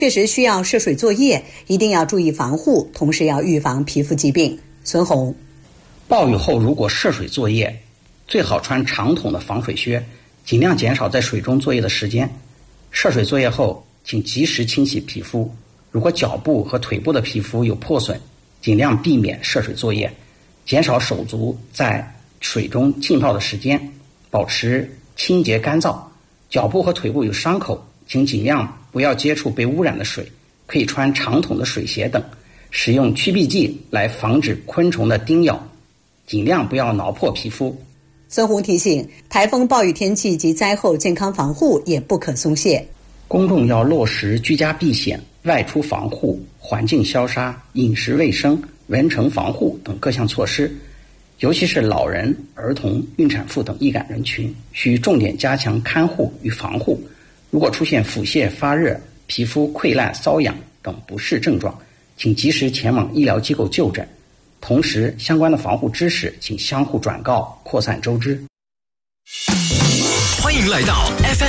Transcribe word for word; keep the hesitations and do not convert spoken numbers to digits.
确实需要涉水作业，一定要注意防护，同时要预防皮肤疾病。孙红， 暴雨后如果涉水作业，最好穿长筒的防水靴，尽量减少在水中作业的时间。涉水作业后，请及时清洗皮肤。如果脚部和腿部的皮肤有破损，尽量避免涉水作业，减少手足在水中浸泡的时间，保持清洁干燥。脚部和腿部有伤口，请尽量不要接触被污染的水，可以穿长筒的水鞋等，使用驱避剂来防止昆虫的叮咬，尽量不要挠破皮肤。 孙红提醒，台风暴雨天气及灾后健康防护也不可松懈。 公众要落实居家避险、外出防护、环境消杀、饮食卫生、蚊虫防护等各项措施，尤其是老人、儿童、孕产妇等易感人群，需重点加强看护与防护。如果出现腹泻、发热、皮肤溃烂、瘙痒等不适症状，请及时前往医疗机构就诊。同时，相关的防护知识请相互转告，扩散周知。 欢迎来到 F M